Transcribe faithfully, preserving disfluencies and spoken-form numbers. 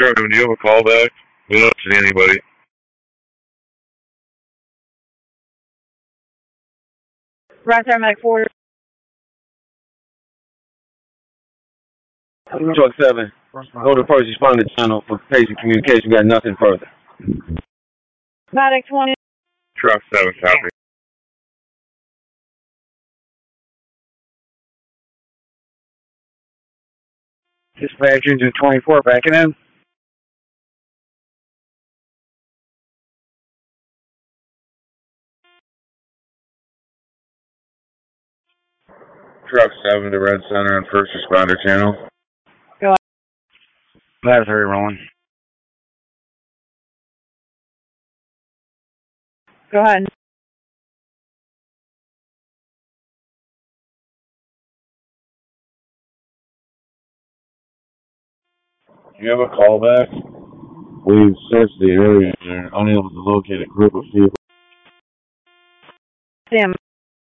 Truck, do you have a call back? We don't see anybody. Right there, Mac four. Truck seven. Go to first responder channel for patient communication. Got nothing further. Medic twenty. Truck seven, copy. Dispatch engine twenty-four backing in. Truck seven to Red Center on first responder channel. Go ahead. Laboratory rolling. Go ahead. You have a call back? We've searched the area and are unable to locate a group of people. Sam.